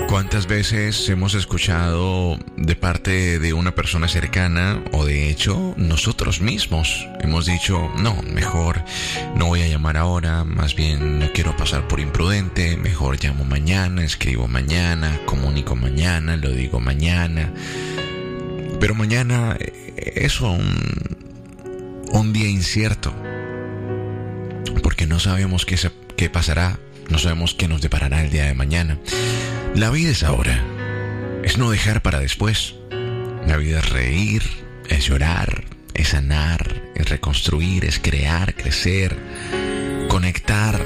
¿Cuántas veces hemos escuchado de parte de una persona cercana o de hecho nosotros mismos hemos dicho, no, mejor no voy a llamar ahora, más bien no quiero pasar por imprudente, mejor llamo mañana, escribo mañana, comunico mañana, lo digo mañana? Pero mañana es un día incierto, porque no sabemos qué pasará, no sabemos qué nos deparará el día de mañana. La vida es ahora, es no dejar para después. La vida es reír, es llorar, es sanar, es reconstruir, es crear, crecer, conectar.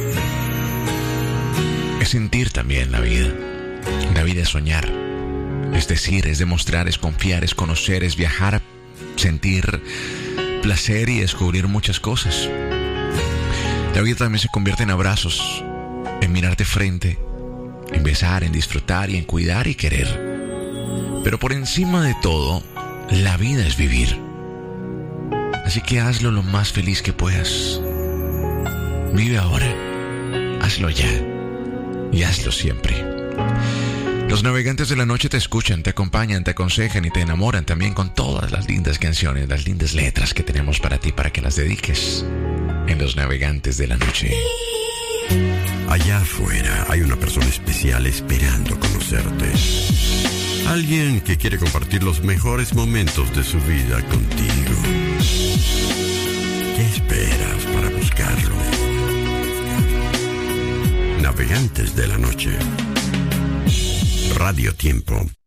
Es sentir también la vida. La vida es soñar, es decir, es demostrar, es confiar, es conocer, es viajar, sentir placer y descubrir muchas cosas. La vida también se convierte en abrazos, en mirarte frente, en besar, en disfrutar y en cuidar y querer. Pero por encima de todo, la vida es vivir. Así que hazlo lo más feliz que puedas. Vive ahora, hazlo ya y hazlo siempre. Los navegantes de la noche te escuchan, te acompañan, te aconsejan y te enamoran también con todas las lindas canciones, las lindas letras que tenemos para ti, para que las dediques en Los Navegantes de la Noche. Allá afuera hay una persona especial esperando conocerte. Alguien que quiere compartir los mejores momentos de su vida contigo. ¿Qué esperas para buscarlo? Navegantes de la Noche. Radio Tiempo.